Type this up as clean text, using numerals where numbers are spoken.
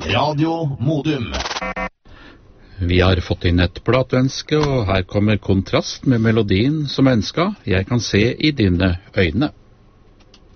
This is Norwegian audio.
Radio Modum. Vi har fått inn et plateønske, og her kommer Kontrast med melodien som ønska «Jeg kan se i dine øyne».